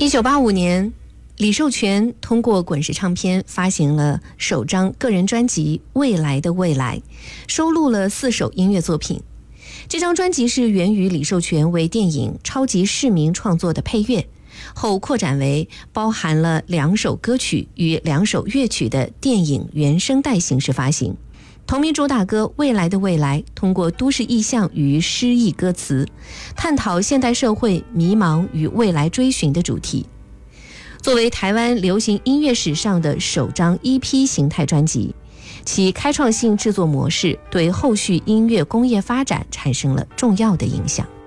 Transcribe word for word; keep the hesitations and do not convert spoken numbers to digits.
一九八五年，李寿全通过滚石唱片发行了首张个人专辑《未来的未来》，收录了四首音乐作品。这张专辑是源于李寿全为电影《超级市民》创作的配乐，后扩展为包含了两首歌曲与两首乐曲的电影原声带形式发行。同名主打歌《未来的未来》通过都市意象与诗意歌词，探讨现代社会迷茫与未来追寻的主题。作为台湾流行音乐史上的首张 E P 形态专辑，其开创性制作模式对后续音乐工业发展产生了重要的影响。